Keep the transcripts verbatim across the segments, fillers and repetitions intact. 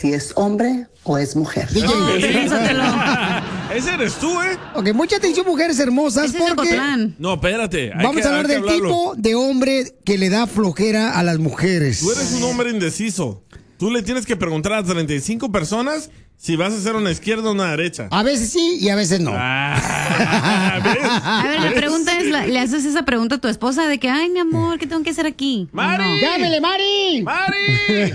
si es hombre o es mujer. D J, Oh, ese eres tú, ¿eh? Ok, mucha atención, mujeres hermosas, Ese es porque Ocotlán. No, espérate. hay vamos que- a hablar hay que del hablarlo. tipo de hombre que le da flojera a las mujeres. Tú eres un hombre indeciso. Tú le tienes que preguntar a treinta y cinco personas si vas a hacer una izquierda o una derecha. A veces sí y a veces no. Ah, ¿ves? A ver, la pregunta es, la- ¿le haces esa pregunta a tu esposa de que, ay, mi amor, ¿qué tengo que hacer aquí? ¡Mari! No. ¡Llámele, Mari! ¡Mari!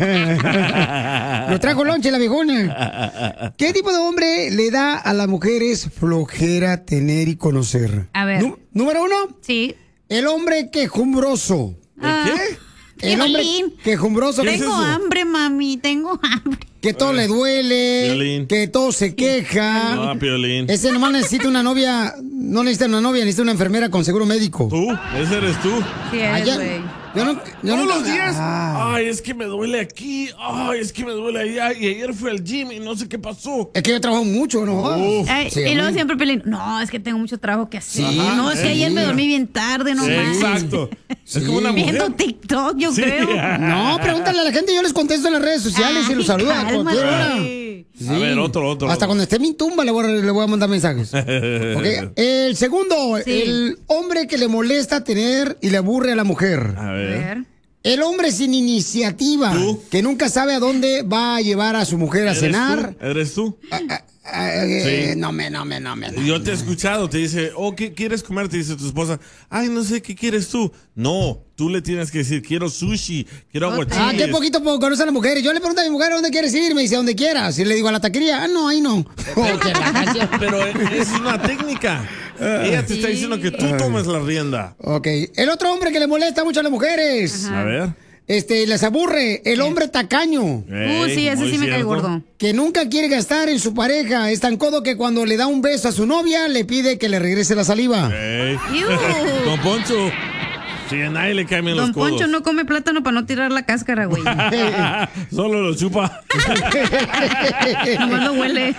Lo trajo lonche la viejona. ¿Qué tipo de hombre le da a las mujeres flojera tener y conocer? A ver. Nú- Número uno, Sí. el hombre quejumbroso. Ah, ¿Qué? El hombre Violín. quejumbroso. ¿Qué es Tengo eso? hambre, mami, tengo hambre. Que todo le duele, Violín. que todo se queja. No, Piolín. Ese nomás necesita una novia, no necesita una novia, necesita una enfermera con seguro médico. Tú, ese eres tú. Sí, Allá- es, güey. yo no, yo Todos no- los días. Ah. Ay, es que me duele aquí. Ay, es que me duele allá. Y ayer fui al gym y no sé qué pasó. Es que yo trabajo mucho, ¿no? Uf. Ay, Sí, y luego hombre. siempre Pelín, no, es que tengo mucho trabajo que hacer. Sí, no, es que sí. ayer me dormí bien tarde, no Sí, más. exacto. Sí. Es como una Viendo mujer. TikTok, yo Sí. creo. No, pregúntale a la gente, yo les contesto en las redes sociales y los saludo a cálmate. cualquier hora. A ver, otro, otro. Hasta cuando esté en mi tumba le voy, a, le voy a mandar mensajes. Ok, el segundo, Sí. el hombre que le molesta tener y le aburre a la mujer. A A ver. ver. El hombre sin iniciativa, ¿Tú? que nunca sabe a dónde va a llevar a su mujer a ¿Eres cenar. tú? ¿Eres tú? Ah, eh, Sí. No me, no me, no me. no. Yo te he escuchado, te dice, oh, ¿qué quieres comer? Te dice tu esposa, ay, no sé, ¿qué quieres tú? No, tú le tienes que decir, quiero sushi, quiero Ah, aguachiles. Ah, qué poquito po- conoce a las mujeres. Yo le pregunto a mi mujer, ¿a dónde quieres ir? Me dice, ¿a dónde quieras? Y le digo, a la taquería. Ah, no, ahí no. Oh, qué lacacia. Pero es una técnica. Ella te está Sí. diciendo que tú tomes la rienda. Ok. El otro hombre que le molesta mucho a las mujeres. A ver. Este, les aburre. El hombre tacaño. Uh, sí, ese muy sí me cae cierto. gordo. Que nunca quiere gastar en su pareja. Es tan codo que cuando le da un beso a su novia, le pide que le regrese la saliva. Ey. Iu. Don Poncho. Sí, a nadie le caen bien los Don codos. Poncho no come plátano para no tirar la cáscara, güey. Solo lo chupa. Nomás lo huele.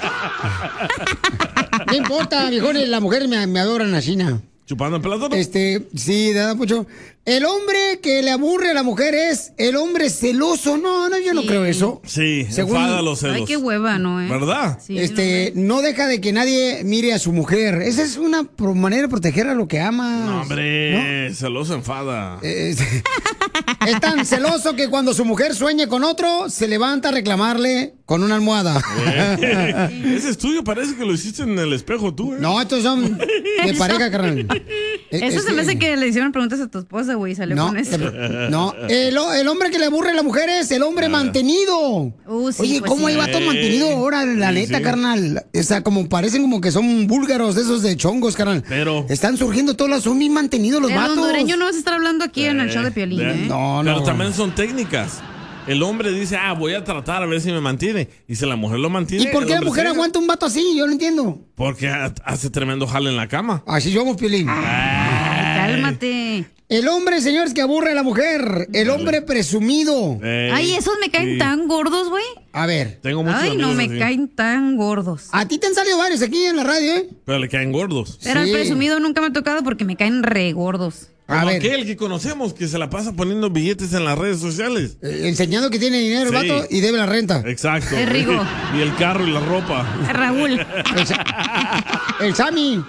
No importa, viejones, las mujeres me, me adoran así, ¿no? ¿Chupando el plátano? Este, sí, de verdad, Pucho. El hombre que le aburre a la mujer es el hombre celoso. No, no, yo no Sí. creo eso. Sí, Según- enfada los celos. Ay, qué hueva, ¿no? Eh? ¿Verdad? Sí, Este, no deja de que nadie mire a su mujer. Esa es una pro- manera de proteger a lo que ama. No, hombre, celoso enfada. Es, es tan celoso que cuando su mujer sueña con otro, se levanta a reclamarle con una almohada. Ese es tuyo, parece que lo hiciste en el espejo tú, ¿eh? No, estos son de pareja, carnal. Eso se me hace que le hicieron preguntas a tu esposa, güey, y salió No, con eso. no. El, el hombre que le aburre a la mujer es el hombre mantenido. Uh, sí, Oye, pues ¿cómo sí. hay vatos Sí. mantenidos ahora? La Sí, neta, sí. carnal. O sea, como parecen como que son búlgaros de esos de chongos, carnal. Pero- Están surgiendo todos los, son bien mantenidos los El vatos. hondureño no vas a estar hablando aquí en el show de Piolín, Eh, ¿eh? No, no. Pero también son técnicas. El hombre dice, ah, voy a tratar a ver si me mantiene. Y si la mujer lo mantiene. ¿Y por el qué la hombre mujer se- aguanta un vato así? Yo no entiendo. Porque ha- hace tremendo jale en la cama. Así somos, Piolín. Ay, cálmate. El hombre, señores, que aburre a la mujer. El hombre presumido. Ey, Ay, esos me caen sí. tan gordos, güey. A ver. Tengo muchos Ay, no, amigos me así, caen tan gordos. A ti te han salido varios aquí en la radio, ¿eh? Pero le caen gordos. Pero Sí. el presumido nunca me ha tocado porque me caen re gordos. A Como ver. aquel que conocemos que se la pasa poniendo billetes en las redes sociales. eh, enseñando que tiene dinero el Sí. vato y debe la renta. Exacto. Es Rigo. Y el carro y la ropa. Raúl. El, Sa- el Sammy.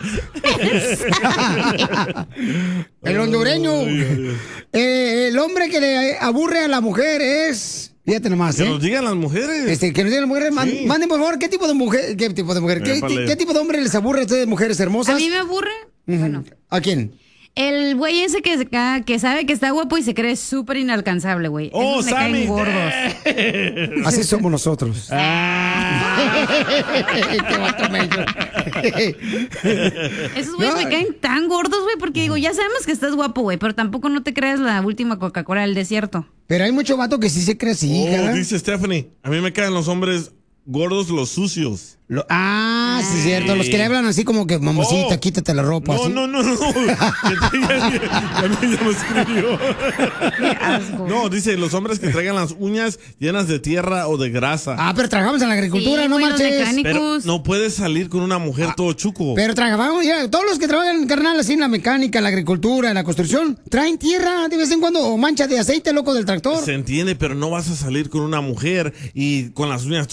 El hondureño. Eh, el hombre que le aburre a la mujer es. Fíjate nomás, Que ¿eh? nos digan las mujeres. Este, que nos digan las mujeres. man- Sí. Manden, por favor, ¿qué tipo de mujer? ¿Qué tipo de mujer? ¿Qué, Épale. qué tipo de hombre les aburre a ustedes, mujeres hermosas? A mí me aburre. Ujú. Bueno, ¿A quién? el güey ese que, se ca- que sabe que está guapo y se cree súper inalcanzable, güey. Oh, Esos me Sammy. caen gordos. Así somos nosotros. Qué vato menso. Esos güeyes No. me caen tan gordos, güey, porque digo, ya sabemos que estás guapo, güey, pero tampoco no te creas la última Coca-Cola del desierto. Pero hay mucho vato que sí se cree así, Oh, cara. dice Stephanie, a mí me caen los hombres gordos, los sucios. Lo- ah, sí, es cierto. Los que le hablan así como que, mamacita, Oh. quítate la ropa. No, así. no, no, no. Que te digan que- a mí ya me escribió. asco. No, dice los hombres que traigan las uñas llenas de tierra o de grasa. Ah, pero trabajamos en la agricultura, Sí, no güey, los marches. mecánicos. Pero no puedes salir con una mujer todo chuco. Pero trabajamos, mira, todos los que trabajan, carnal, así en la mecánica, en la agricultura, en la construcción, traen tierra de vez en cuando o mancha de aceite, loco, del tractor. Se entiende, pero no vas a salir con una mujer y con las uñas